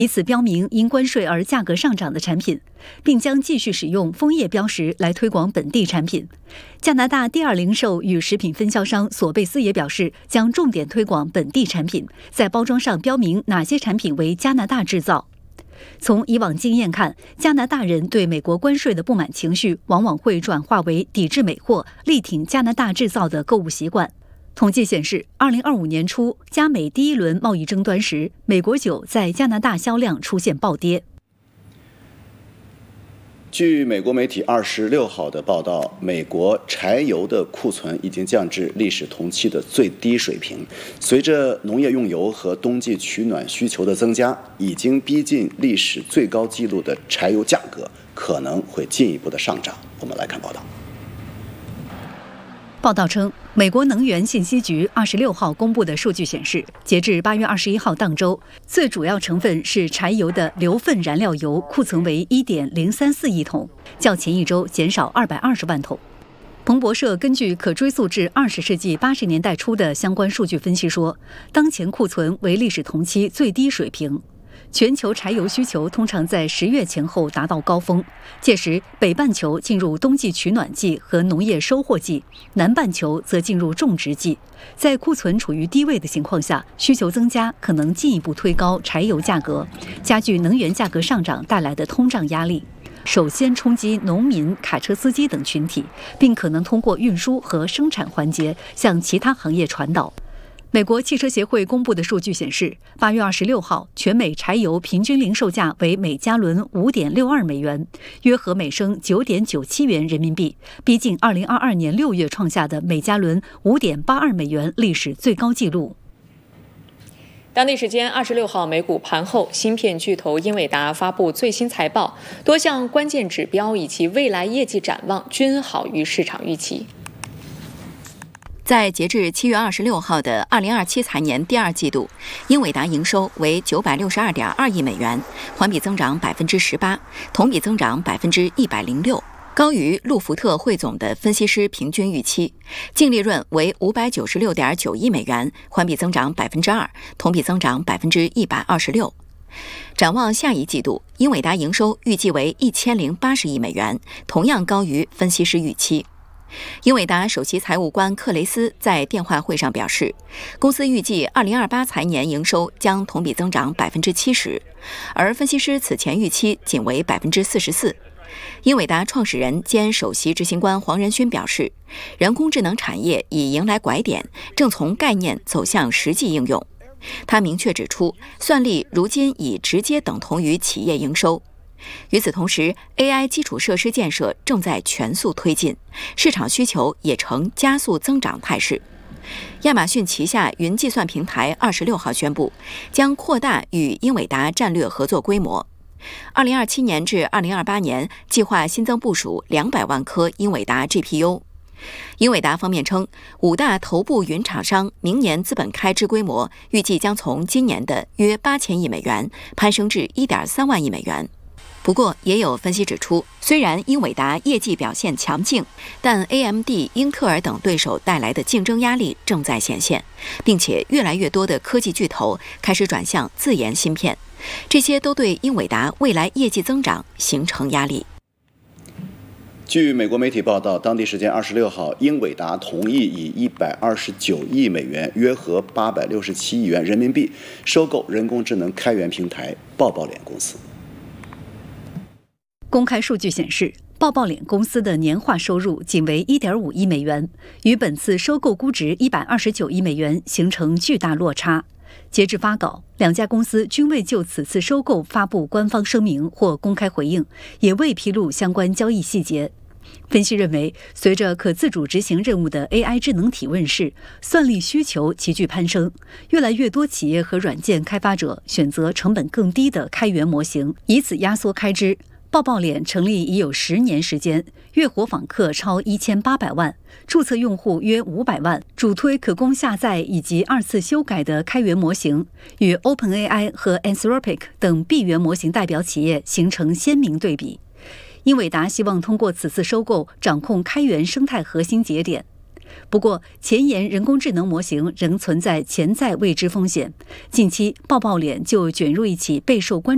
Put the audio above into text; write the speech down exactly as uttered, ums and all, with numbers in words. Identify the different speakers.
Speaker 1: 以此标明因关税而价格上涨的产品，并将继续使用枫叶标识来推广本地产品。加拿大第二零售与食品分销商索贝斯也表示，将重点推广本地产品，在包装上标明哪些产品为加拿大制造。从以往经验看，加拿大人对美国关税的不满情绪往往会转化为抵制美货、力挺加拿大制造的购物习惯。统计显示，二零二五年初加美第一轮贸易争端时，美国酒在加拿大销量出现暴跌。
Speaker 2: 据美国媒体二十六号的报道，美国柴油的库存已经降至历史同期的最低水平。随着农业用油和冬季取暖需求的增加，已经逼近历史最高纪录的柴油价格可能会进一步的上涨。我们来看报道。
Speaker 1: 报道称，美国能源信息局二十六号公布的数据显示，截至八月二十一号当周，最主要成分是柴油的硫分燃料油库存为 一点零三四亿桶，较前一周减少二百二十万桶。彭博社根据可追溯至二十世纪八十年代初的相关数据分析说，当前库存为历史同期最低水平。全球柴油需求通常在十月前后达到高峰，届时北半球进入冬季取暖季和农业收获季，南半球则进入种植季。在库存处于低位的情况下，需求增加可能进一步推高柴油价格，加剧能源价格上涨带来的通胀压力。首先冲击农民、卡车司机等群体，并可能通过运输和生产环节向其他行业传导。美国汽车协会公布的数据显示，八月二十六号，全美柴油平均零售价为每加仑五点六二美元，约合每升九点九七元人民币，逼近二零二二年六月创下的每加仑五点八二美元历史最高纪录。
Speaker 3: 当地时间二十六号美股盘后，芯片巨头英伟达发布最新财报，多项关键指标以及未来业绩展望均好于市场预期。
Speaker 4: 在截至七月二十六号的二零二七财年第二季度，英伟达营收为九百六十二点二亿美元，环比增长百分之十八，同比增长百分之一百零六，高于路福特汇总的分析师平均预期。净利润为五百九十六点九亿美元，环比增长百分之二，同比增长百分之一百二十六。展望下一季度，英伟达营收预计为一千零八十亿美元，同样高于分析师预期。英伟达首席财务官克雷斯在电话会上表示，公司预计二零二八财年营收将同比增长百分之七十，而分析师此前预期仅为百分之四十四。英伟达创始人兼首席执行官黄仁勋表示，人工智能产业已迎来拐点，正从概念走向实际应用。他明确指出，算力如今已直接等同于企业营收。与此同时 ，A I 基础设施建设正在全速推进，市场需求也呈加速增长态势。亚马逊旗下云计算平台二十六号宣布，将扩大与英伟达战略合作规模。二零二七年至二零二八年，计划新增部署两百万颗英伟达 G P U。英伟达方面称，五大头部云厂商明年资本开支规模预计将从今年的约八千亿美元攀升至一点三万亿美元。不过，也有分析指出，虽然英伟达业绩表现强劲，但 A M D、英特尔等对手带来的竞争压力正在显现，并且越来越多的科技巨头开始转向自研芯片，这些都对英伟达未来业绩增长形成压力。
Speaker 2: 据美国媒体报道，当地时间二十六号，英伟达同意以一百二十九亿美元，约合八百六十七亿元人民币，收购人工智能开源平台抱抱脸公司。
Speaker 1: 公开数据显示，抱抱脸公司的年化收入仅为 一点五亿美元，与本次收购估值一百二十九亿美元形成巨大落差。截至发稿，两家公司均未就此次收购发布官方声明或公开回应，也未披露相关交易细节。分析认为，随着可自主执行任务的 A I 智能体问世，算力需求急剧攀升，越来越多企业和软件开发者选择成本更低的开源模型，以此压缩开支。抱抱脸成立已有十年时间，月活访客超一千八百万，注册用户约五百万，主推可供下载以及二次修改的开源模型，与 OpenAI 和 Anthropic 等闭源模型代表企业形成鲜明对比。英伟达希望通过此次收购掌控开源生态核心节点。不过，前沿人工智能模型仍存在潜在未知风险。近期，抱抱脸就卷入一起备受关注